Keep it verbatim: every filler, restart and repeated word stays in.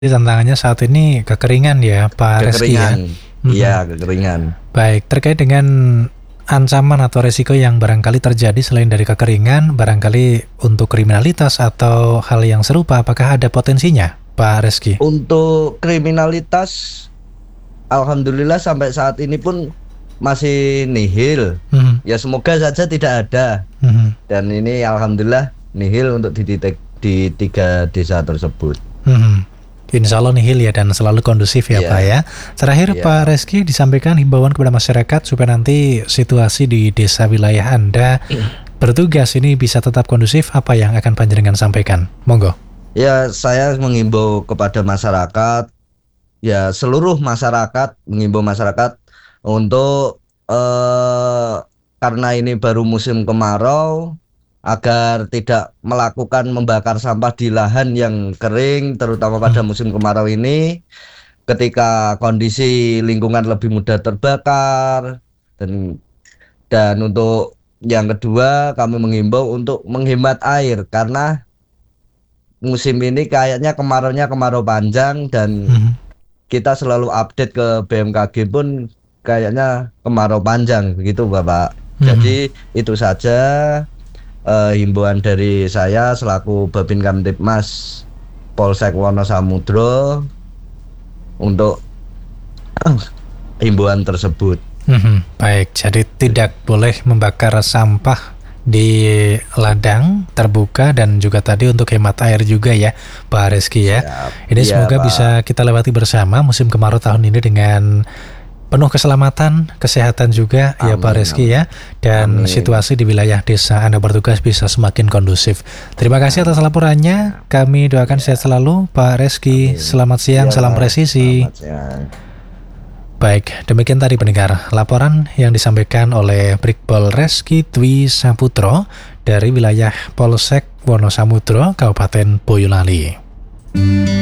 Jadi tantangannya saat ini kekeringan ya Pak Reski ya? Kekeringan, Mhm. iya kekeringan. Baik, terkait dengan ancaman atau resiko yang barangkali terjadi selain dari kekeringan, barangkali untuk kriminalitas atau hal yang serupa, apakah ada potensinya Pak Reski? Untuk kriminalitas, alhamdulillah sampai saat ini pun masih nihil. Mhm. Ya semoga saja tidak ada. Mhm. Dan ini alhamdulillah nihil untuk di, titik, di tiga desa tersebut. Mhm. Insya Allah nihil ya dan selalu kondusif ya Iya. Pak ya. Terakhir Iya. Pak Reski disampaikan himbauan kepada masyarakat supaya nanti situasi di desa wilayah Anda bertugas ini bisa tetap kondusif. Apa yang akan panjenengan sampaikan? Monggo. Ya saya mengimbau kepada masyarakat, ya seluruh masyarakat, mengimbau masyarakat untuk eh, karena ini baru musim kemarau, agar tidak melakukan membakar sampah di lahan yang kering, terutama pada musim kemarau ini, ketika kondisi lingkungan lebih mudah terbakar. Dan dan untuk yang kedua, kami mengimbau untuk menghemat air karena musim ini kayaknya kemaraunya kemarau panjang dan Mhm. kita selalu update ke B M K G pun kayaknya kemarau panjang begitu Bapak. Mhm. Jadi itu saja uh, himbauan dari saya selaku Babin Kamtibmas Polsek Wonosamudro untuk himbauan tersebut. Mhm. Baik, jadi tidak boleh membakar sampah di ladang terbuka dan juga tadi untuk hemat air juga ya Pak Reski ya. Siap. Ini Iya, semoga Pak. bisa kita lewati bersama musim kemarau tahun ini dengan penuh keselamatan, kesehatan juga ya Pak Amin, Reski amin. ya. Dan Amin. situasi di wilayah desa Anda bertugas bisa semakin kondusif. Terima kasih atas laporannya. Kami doakan sehat selalu Pak Reski. Amin. Selamat siang, Iya, salam presisi. selamat siang. Baik, demikian tadi pendengar laporan yang disampaikan oleh Brigpol Reski Dwi Saputro dari wilayah Polsek Wonosamudro, Kabupaten Boyolali.